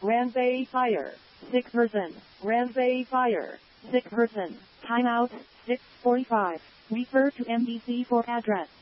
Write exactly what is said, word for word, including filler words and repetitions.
Ramsay fire. Sick person. Ramsay fire. Sick person. Timeout. six forty-five. Refer to M D C for address.